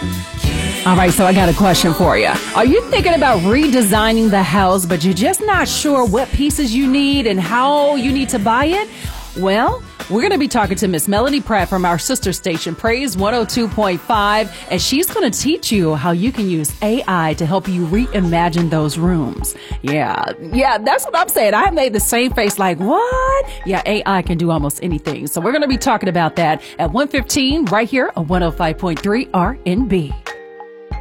All right, so I got a question for you. Are you thinking about redesigning the house, but you're just not sure what pieces you need and how you need to buy it? Well, we're going to be talking to Miss Melanie Pratt from our sister station, Praise 102.5, and she's going to teach you how you can use AI to help you reimagine those rooms. Yeah, that's what I'm saying. I made the same face like, what? Yeah, AI can do almost anything. So we're going to be talking about that at 1:15 right here on 105.3 RNB.